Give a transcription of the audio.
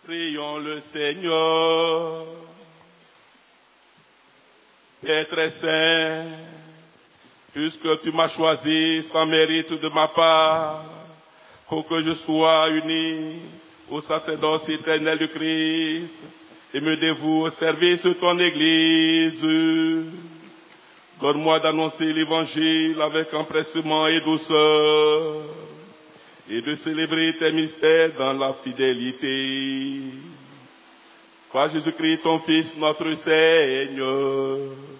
Prions le Seigneur. Père très saint, puisque tu m'as choisi sans mérite de ma part, pour que je sois uni au sacerdoce éternel du Christ et me dévoue au service de ton Église. Donne-moi d'annoncer l'Évangile avec empressement et douceur et de célébrer tes mystères dans la fidélité. Par Jésus-Christ, ton Fils, notre Seigneur.